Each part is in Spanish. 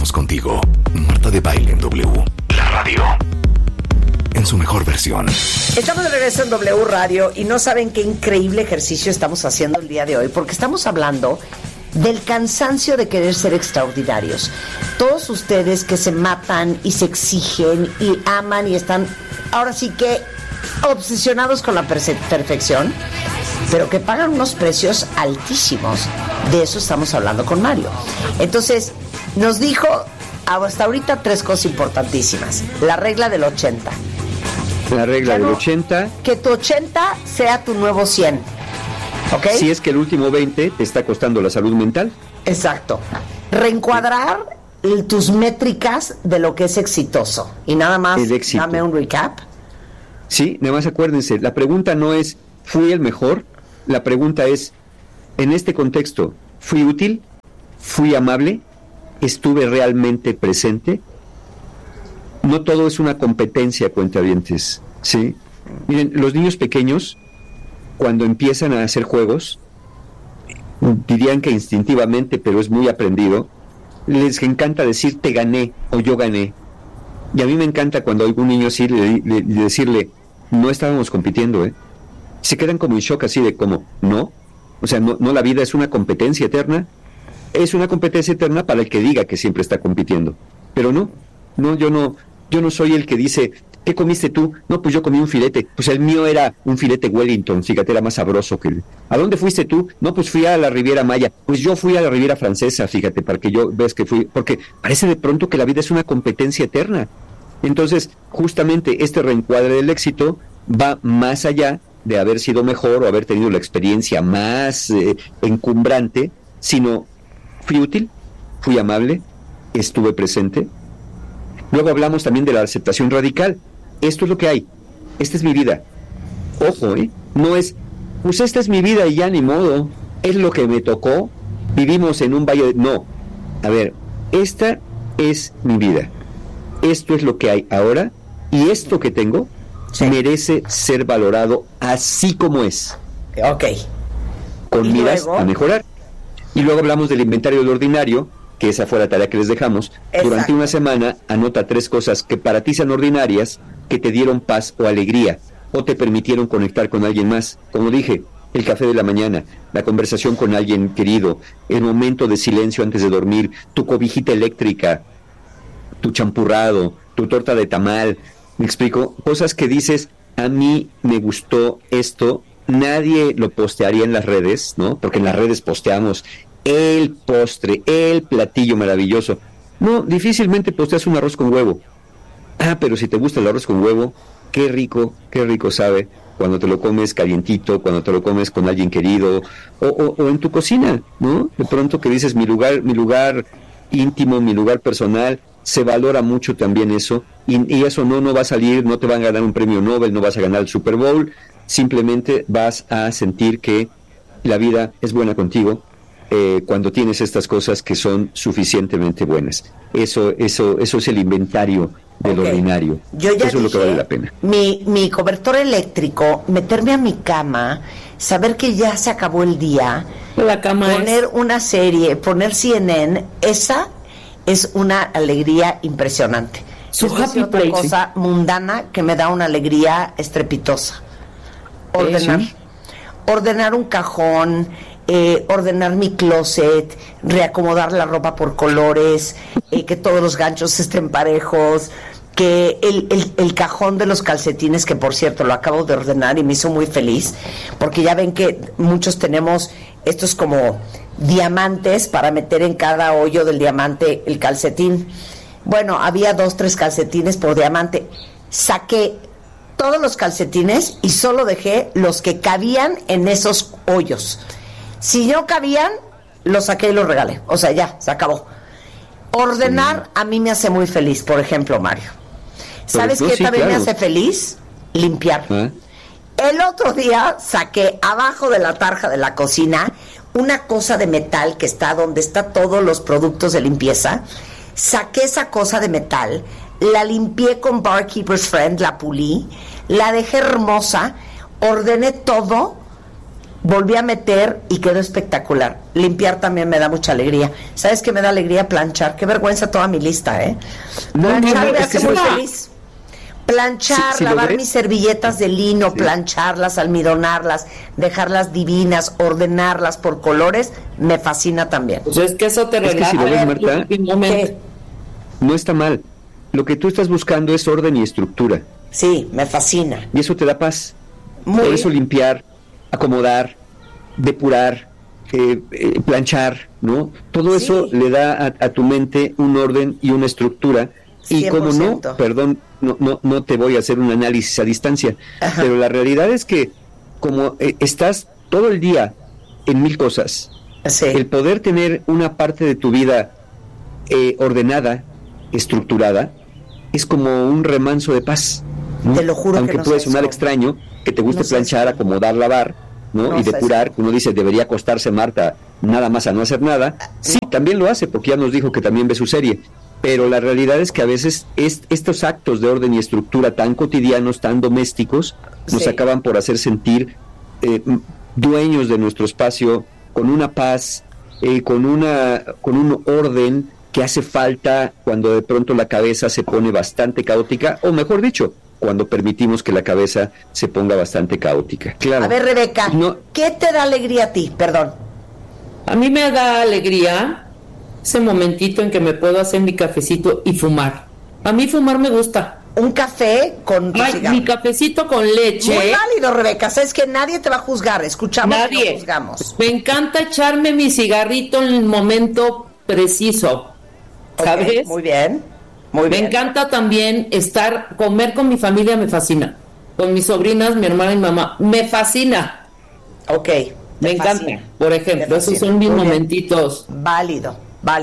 estamos contigo. Marta de Baile en W. La radio. En su mejor versión. Estamos de regreso en W Radio y no saben qué increíble ejercicio estamos haciendo el día de hoy, porque estamos hablando del cansancio de querer ser extraordinarios. Todos ustedes que se matan y se exigen y aman y están ahora sí que obsesionados con la perfección, pero que pagan unos precios altísimos. De eso estamos hablando con Mario. Entonces, nos dijo hasta ahorita 3 cosas importantísimas. La regla del 80. La regla del 80. Que tu 80 sea tu nuevo 100. ¿Ok? Si es que el último 20 te está costando la salud mental. Exacto. Reencuadrar tus métricas de lo que es exitoso. Y nada más, dame un recap. Sí, nada más acuérdense, la pregunta no es, ¿fui el mejor? La pregunta es, en este contexto, ¿fui útil? ¿Fui amable? ¿Estuve realmente presente? No todo es una competencia, cuentavientes, ¿sí? Miren, los niños pequeños, cuando empiezan a hacer juegos, dirían que instintivamente, pero es muy aprendido, les encanta decir te gané o yo gané. Y a mí me encanta cuando oigo un niño así decirle, no estábamos compitiendo, ¿eh? Se quedan como en shock así de como, ¿no? O sea, no la vida es una competencia eterna. Es una competencia eterna para el que diga que siempre está compitiendo. Pero no, yo no soy el que dice, ¿qué comiste tú? No, pues yo comí un filete. Pues el mío era un filete Wellington, fíjate, era más sabroso que el... ¿A dónde fuiste tú? No, pues fui a la Riviera Maya. Pues yo fui a la Riviera Francesa, fíjate, para que yo ves que fui... Porque parece de pronto que la vida es una competencia eterna. Entonces, justamente este reencuadre del éxito va más allá de haber sido mejor o haber tenido la experiencia más encumbrante, sino fui útil, fui amable, estuve presente. Luego hablamos también de la aceptación radical. Esto es lo que hay, esta es mi vida. Ojo, no es, pues esta es mi vida y ya ni modo, es lo que me tocó, vivimos en un valle de... No, a ver, esta es mi vida, esto es lo que hay ahora, y esto que tengo merece ser valorado así como es. Ok. Con miras a mejorar. Y luego hablamos del inventario del ordinario, que esa fue la tarea que les dejamos. Exacto. Durante una semana anota 3 cosas que para ti sean ordinarias, que te dieron paz o alegría, o te permitieron conectar con alguien más. Como dije, el café de la mañana, la conversación con alguien querido, el momento de silencio antes de dormir, tu cobijita eléctrica, tu champurrado, tu torta de tamal. ¿Me explico? Cosas que dices, a mí me gustó esto, nadie lo postearía en las redes, ¿no? Porque en las redes posteamos el postre, el platillo maravilloso. No, difícilmente posteas un arroz con huevo. Ah, pero si te gusta el arroz con huevo, qué rico sabe cuando te lo comes calientito, cuando te lo comes con alguien querido, o en tu cocina, ¿no? De pronto que dices, mi lugar íntimo, mi lugar personal, se valora mucho también eso, y eso no va a salir, no te van a ganar un premio Nobel, no vas a ganar el Super Bowl, simplemente vas a sentir que la vida es buena contigo cuando tienes estas cosas que son suficientemente buenas. Eso es el inventario del ordinario. Yo ya eso es lo que vale la pena. Mi cobertor eléctrico, meterme a mi cama, saber que ya se acabó el día, la cama poner una serie, poner CNN, esa es una alegría impresionante. Es otra cosa mundana que me da una alegría estrepitosa. Ordenar un cajón, ordenar mi closet, reacomodar la ropa por colores, que todos los ganchos estén parejos, que el cajón de los calcetines, que por cierto lo acabo de ordenar y me hizo muy feliz, porque ya ven que muchos tenemos estos como diamantes para meter en cada hoyo del diamante el calcetín. Bueno, había 2, 3 calcetines por diamante. Saqué todos los calcetines y solo dejé los que cabían en esos hoyos. Si no cabían, los saqué y los regalé. O sea, ya, se acabó. Ordenar a mí me hace muy feliz, por ejemplo, Mario. ¿Sabes qué también me hace feliz? Limpiar. El otro día saqué abajo de la tarja de la cocina una cosa de metal que está donde está todos los productos de limpieza. Saqué esa cosa de metal, la limpié con Barkeeper's Friend, la pulí, la dejé hermosa, ordené todo volví a meter y quedó espectacular. Limpiar también me da mucha alegría. ¿Sabes qué me da alegría? Planchar. Qué vergüenza toda mi lista, ¿eh? Planchar me hace muy feliz. Planchar, lavar mis servilletas de lino, plancharlas, almidonarlas, dejarlas divinas, ordenarlas por colores, me fascina también. Pues es que eso te relaja. Si lo ves, Marta, no está mal. Lo que tú estás buscando es orden y estructura. Sí, me fascina. Y eso te da paz. Por eso limpiar, acomodar, depurar, planchar, ¿no? Todo eso le da a tu mente un orden y una estructura. 100%. Y como no, perdón, no te voy a hacer un análisis a distancia, pero la realidad es que como estás todo el día en mil cosas, el poder tener una parte de tu vida ordenada, estructurada, es como un remanso de paz, ¿no? Te lo juro. Aunque no puede sonar extraño, que te guste planchar, acomodar, lavar, ¿no? Y depurar, uno dice, debería acostarse Marta nada más a no hacer nada. Sí, también lo hace, porque ya nos dijo que también ve su serie. Pero la realidad es que a veces estos actos de orden y estructura tan cotidianos, tan domésticos, nos acaban por hacer sentir dueños de nuestro espacio, con una paz, con un orden que hace falta cuando de pronto la cabeza se pone bastante caótica, o mejor dicho, cuando permitimos que la cabeza se ponga bastante caótica. Claro. A ver, Rebeca, ¿qué te da alegría a ti? Perdón. A mí me da alegría ese momentito en que me puedo hacer mi cafecito y fumar. A mí fumar me gusta. Un café con cigarro. Mi cafecito con leche. Muy válido, Rebeca. Sabes que nadie te va a juzgar. Escuchamos y no juzgamos. Me encanta echarme mi cigarrito en el momento preciso. ¿Sabes? Okay, muy bien. Me encanta también comer con mi familia, me fascina. Con mis sobrinas, mi hermana y mi mamá, me fascina. Ok. Me encanta. Por ejemplo, esos son mis momentitos. Válido.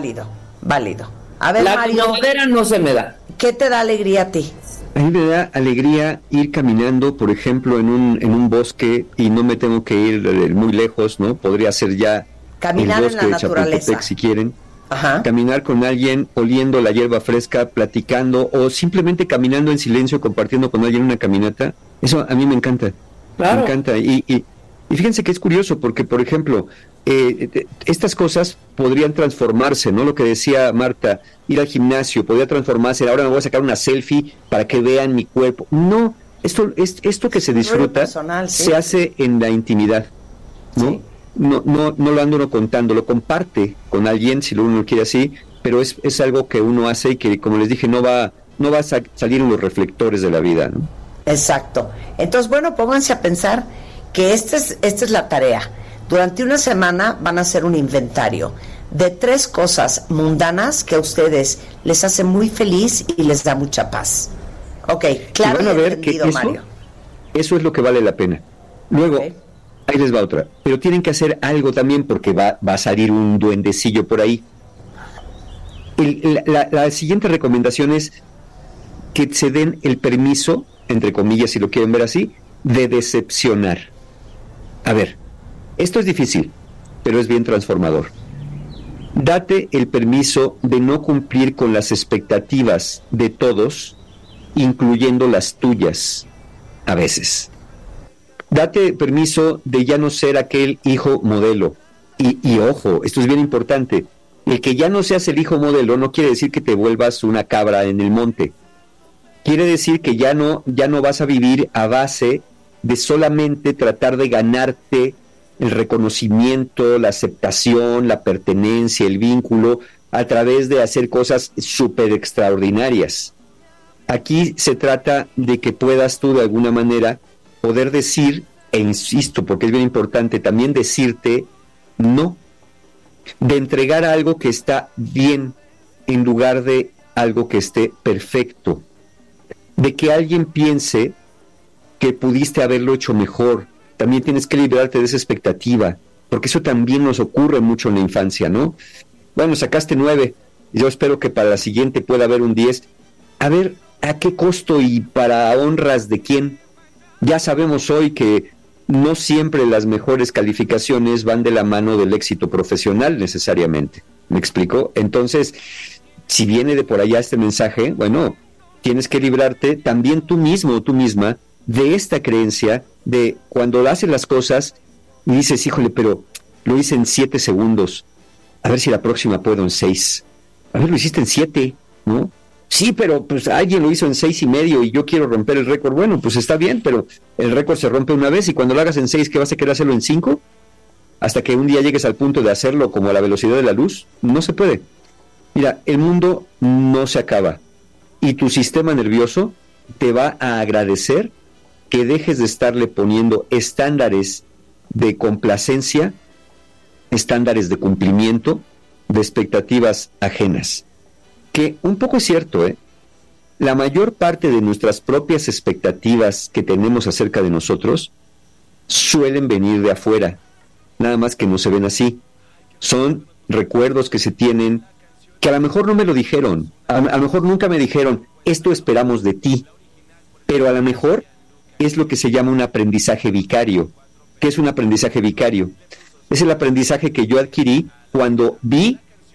A ver, la Mario, comadera no se me da. ¿Qué te da alegría a ti? A mí me da alegría ir caminando, por ejemplo, en un bosque y no me tengo que ir muy lejos, ¿no? Podría ser ya caminar el bosque en la de Chapultepec, si quieren. Ajá. Caminar con alguien, oliendo la hierba fresca, platicando, o simplemente caminando en silencio, compartiendo con alguien una caminata. Eso a mí me encanta. Claro. Me encanta. Y fíjense que es curioso, porque, por ejemplo, estas cosas podrían transformarse, ¿no? Lo que decía Marta, ir al gimnasio, podría transformarse, ahora me voy a sacar una selfie para que vean mi cuerpo. No, esto que se disfruta personal, se hace en la intimidad, ¿no? Sí. No lo ando uno contando, lo comparte con alguien si uno lo quiere así, pero es algo que uno hace y que, como les dije, no va a salir en los reflectores de la vida, ¿no? Exacto. Entonces, bueno, pónganse a pensar que esta es la tarea. Durante una semana van a hacer un inventario de 3 cosas mundanas que a ustedes les hace muy feliz y les da mucha paz. Ok, claro. Y van a ver que eso es lo que vale la pena. Luego, ahí les va otra. Pero tienen que hacer algo también porque va a salir un duendecillo por ahí. La siguiente recomendación es que se den el permiso, entre comillas, si lo quieren ver así, de decepcionar. A ver, esto es difícil, pero es bien transformador. Date el permiso de no cumplir con las expectativas de todos, incluyendo las tuyas, a veces. Date permiso de ya no ser aquel hijo modelo. Y ojo, esto es bien importante. El que ya no seas el hijo modelo no quiere decir que te vuelvas una cabra en el monte. Quiere decir que ya no vas a vivir a base de solamente tratar de ganarte el reconocimiento, la aceptación, la pertenencia, el vínculo, a través de hacer cosas súper extraordinarias. Aquí se trata de que puedas tú de alguna manera poder decir, e insisto, porque es bien importante también decirte no, de entregar algo que está bien en lugar de algo que esté perfecto, de que alguien piense que pudiste haberlo hecho mejor. También tienes que librarte de esa expectativa, porque eso también nos ocurre mucho en la infancia, ¿no? Bueno, sacaste 9, yo espero que para la siguiente pueda haber un 10. A ver, ¿a qué costo y para honras de quién? Ya sabemos hoy que no siempre las mejores calificaciones van de la mano del éxito profesional necesariamente. ¿Me explico? Entonces, si viene de por allá este mensaje, bueno, tienes que librarte también tú mismo o tú misma de esta creencia de cuando haces las cosas, y dices, híjole, pero lo hice en 7 segundos, a ver si la próxima puedo en 6. A ver, lo hiciste en 7, ¿no? Sí, pero pues alguien lo hizo en 6.5 y yo quiero romper el récord. Bueno, pues está bien, pero el récord se rompe una vez y cuando lo hagas en 6, ¿qué vas a querer hacerlo en 5? Hasta que un día llegues al punto de hacerlo como a la velocidad de la luz. No se puede. Mira, el mundo no se acaba y tu sistema nervioso te va a agradecer que dejes de estarle poniendo estándares de complacencia, estándares de cumplimiento, de expectativas ajenas. Que un poco es cierto, la mayor parte de nuestras propias expectativas que tenemos acerca de nosotros suelen venir de afuera, nada más que no se ven así. Son recuerdos que se tienen, que a lo mejor no me lo dijeron, a lo mejor nunca me dijeron, esto esperamos de ti, pero a lo mejor es lo que se llama un aprendizaje vicario. ¿Qué es un aprendizaje vicario? Es el aprendizaje que yo adquirí cuando vi